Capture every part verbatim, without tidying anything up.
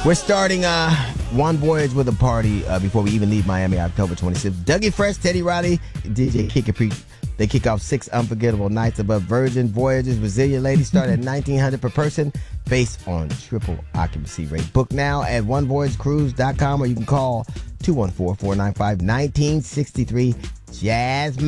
We're starting uh, One Voyage with a party uh, before we even leave Miami, October twenty-sixth. Dougie Fresh, Teddy Riley, D J Kick Pre. They kick off six unforgettable nights above Virgin Voyages. Resilient Ladies start at nineteen hundred dollars per person based on triple occupancy rate. Book now at one voyage cruise dot com or you can call two one four, four nine five, one nine six three. Jazz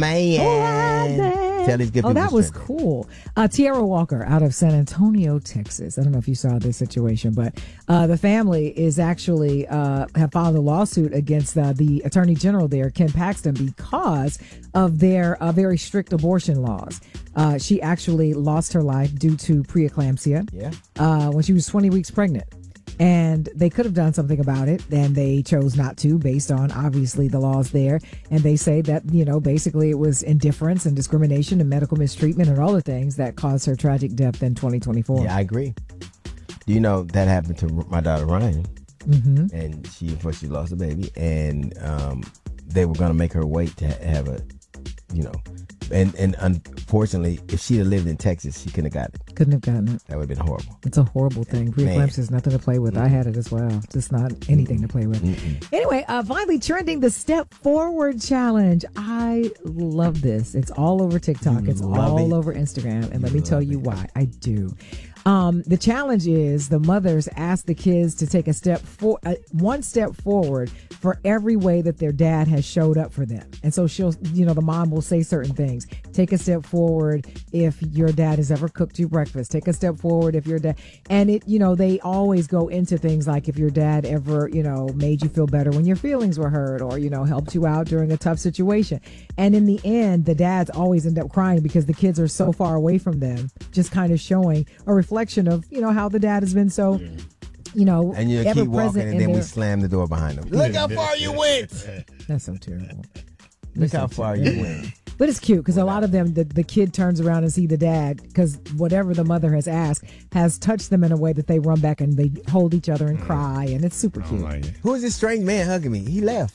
Man. Tell these good oh, that was strength. cool. Uh, Tierra Walker out of San Antonio, Texas. I don't know if you saw this situation, but uh, the family is actually uh, have filed a lawsuit against uh, the Attorney General there, Ken Paxton, because of their uh, very strict abortion laws. Uh, she actually lost her life due to preeclampsia yeah. uh, when she was twenty weeks pregnant. And they could have done something about it, and they chose not to based on, obviously, the laws there. And they say that, you know, basically it was indifference and discrimination and medical mistreatment and all the things that caused her tragic death in twenty twenty-four. Yeah, I agree. Do you know that happened to my daughter, Ryan? Mm-hmm. And she, unfortunately, lost a baby. And um, they were going to make her wait to have a, you know, and, and unfortunately, if she had lived in Texas, she couldn't have got it. Couldn't have gotten it. That would have been horrible. It's a horrible thing. Preeclampsia is nothing to play with. Mm-hmm. I had it as well. Just not anything mm-hmm. to play with. Mm-hmm. Anyway, uh, finally trending the Step Forward Challenge. I love this. It's all over TikTok. It's all it. over Instagram. And you let me tell you it. why. I do. Um, the challenge is the mothers ask the kids to take a step for uh, one step forward for every way that their dad has showed up for them. And so she'll, you know, the mom will say certain things. Take a step forward if your dad has ever cooked you breakfast. Take a step forward if your dad, and it, you know, they always go into things like if your dad ever, you know, made you feel better when your feelings were hurt or, you know, helped you out during a tough situation. And in the end, the dads always end up crying because the kids are so far away from them, just kind of showing a reflection of, you know, how the dad has been so, you know, and you keep walking and then their... we slam the door behind them. Look how far you went. That's so terrible. Look how far you went. But it's cute because a lot of them, the, the kid turns around and see the dad because whatever the mother has asked has touched them in a way that they run back and they hold each other and cry, and it's super cute. Like it. Who is this strange man hugging me? He left.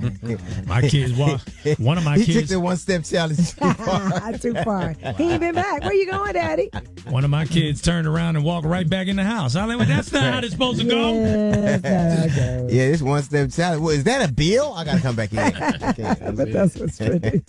My kids, one of my he kids. He took the one-step challenge too far. too far. He ain't been back. Where you going, Daddy? One of my kids turned around and walked right back in the house. I like, that's not how it's supposed to go. Yes, yeah, this one-step challenge. Well, is that a bill? I got to come back in. Okay, but that's what's trending.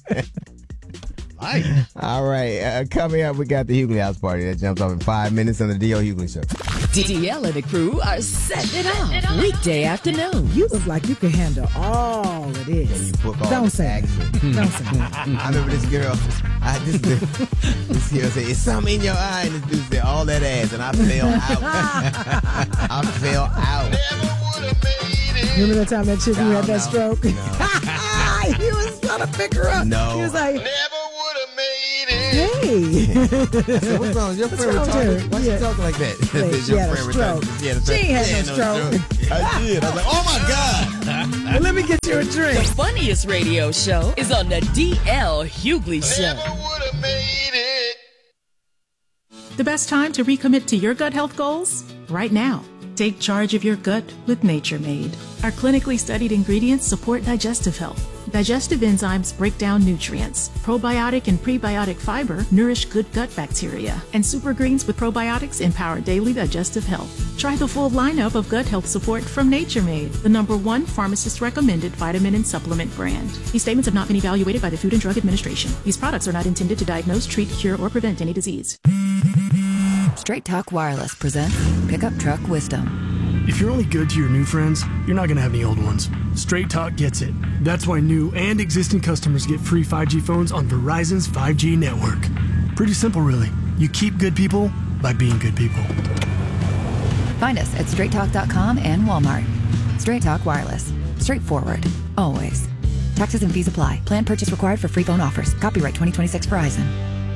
All right, uh, coming up, we got the Hughley House Party that jumps off in five minutes on the D L Hughley Show. D L and the crew are setting it off weekday afternoon. You look like you can handle all of this. Yeah, you book all Don't the say action. Don't say I remember this girl. I, this, this girl said, "It's something in your eye," and this dude said, "All that ass," and I fell out. I fell out. Remember the time that chick who had that no, stroke? No. He was trying to pick her up. No. He was like, Never would have made it. hey. I said, what's wrong? Your friend retarded? Why yeah. she talking like that? Like, she, had a stroke. She, had a she ain't had no stroke. stroke. I did. I was like, oh my God. Well, let me get you a drink. The funniest radio show is on the D L Hughley Show. Never would have made it. The best time to recommit to your gut health goals? Right now. Take charge of your gut with Nature Made. Our clinically studied ingredients support digestive health. Digestive enzymes break down nutrients. Probiotic and prebiotic fiber nourish good gut bacteria. And super greens with probiotics empower daily digestive health. Try the full lineup of gut health support from Nature Made, the number one pharmacist-recommended vitamin and supplement brand. These statements have not been evaluated by the Food and Drug Administration. These products are not intended to diagnose, treat, cure, or prevent any disease. Straight Talk Wireless presents Pickup Truck Wisdom. If you're only good to your new friends, you're not going to have any old ones. Straight Talk gets it. That's why new and existing customers get free five G phones on Verizon's five G network. Pretty simple, really. You keep good people by being good people. Find us at straight talk dot com and Walmart. Straight Talk Wireless. Straightforward. Always. Taxes and fees apply. Plan purchase required for free phone offers. Copyright twenty twenty-six Verizon.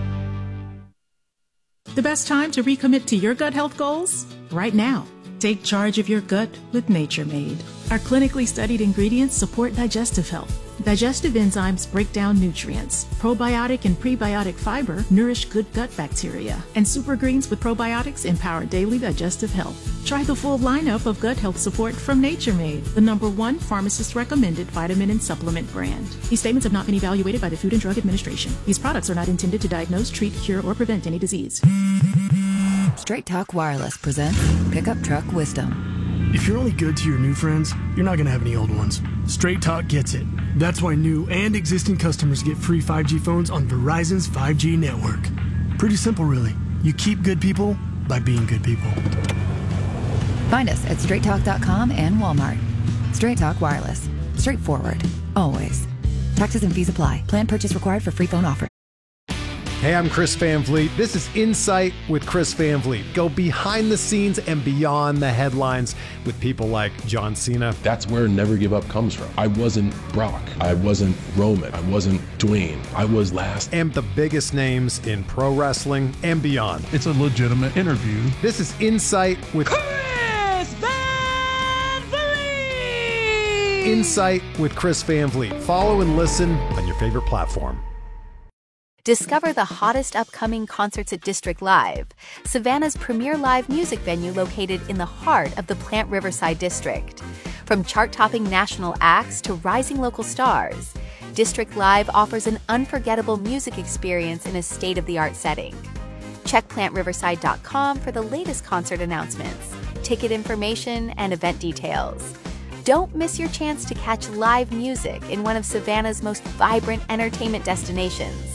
The best time to recommit to your gut health goals? Right now. Take charge of your gut with Nature Made. Our clinically studied ingredients support digestive health. Digestive enzymes break down nutrients. Probiotic and prebiotic fiber nourish good gut bacteria. And super greens with probiotics empower daily digestive health. Try the full lineup of gut health support from Nature Made, the number one pharmacist-recommended vitamin and supplement brand. These statements have not been evaluated by the Food and Drug Administration. These products are not intended to diagnose, treat, cure, or prevent any disease. Straight Talk Wireless presents Pickup Truck Wisdom. If you're only good to your new friends, you're not going to have any old ones. Straight Talk gets it. That's why new and existing customers get free five G phones on Verizon's five G network. Pretty simple, really. You keep good people by being good people. Find us at straight talk dot com and Walmart. Straight Talk Wireless. Straightforward. Always. Taxes and fees apply. Plan purchase required for free phone offer. Hey, I'm Chris Van Vliet. This is Insight with Chris Van Vliet. Go behind the scenes and beyond the headlines with people like John Cena. That's where Never Give Up comes from. I wasn't Brock. I wasn't Roman. I wasn't Dwayne. I was last. And the biggest names in pro wrestling and beyond. It's a legitimate interview. This is Insight with Chris Van Vliet. Insight with Chris Van Vliet. Follow and listen on your favorite platform. Discover the hottest upcoming concerts at District Live, Savannah's premier live music venue located in the heart of the Plant Riverside District. From chart-topping national acts to rising local stars, District Live offers an unforgettable music experience in a state-of-the-art setting. Check plant riverside dot com for the latest concert announcements, ticket information, and event details. Don't miss your chance to catch live music in one of Savannah's most vibrant entertainment destinations.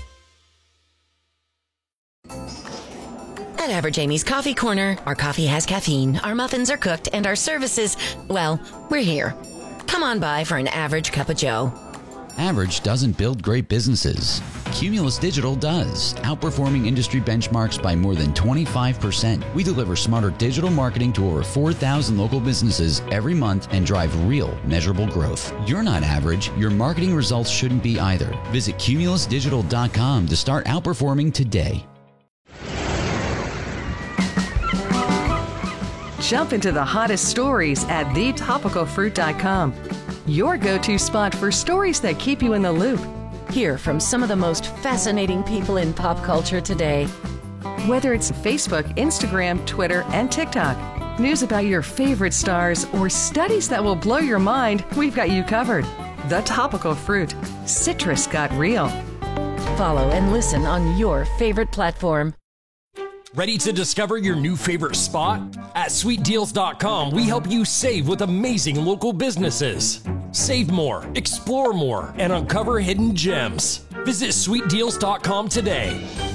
At Average Amy's Coffee Corner, our coffee has caffeine, our muffins are cooked, and our services, well, we're here. Come on by for an average cup of joe. Average doesn't build great businesses. Cumulus Digital does, outperforming industry benchmarks by more than twenty-five percent. We deliver smarter digital marketing to over four thousand local businesses every month and drive real, measurable growth. You're not average. Your marketing results shouldn't be either. Visit cumulus digital dot com to start outperforming today. Jump into the hottest stories at the topical fruit dot com. Your go-to spot for stories that keep you in the loop. Hear from some of the most fascinating people in pop culture today. Whether it's Facebook, Instagram, Twitter, and TikTok, news about your favorite stars, or studies that will blow your mind, we've got you covered. The Topical Fruit. Citrus got real. Follow and listen on your favorite platform. Ready to discover your new favorite spot? At sweet deals dot com, we help you save with amazing local businesses. Save more, explore more, and uncover hidden gems. Visit sweet deals dot com today.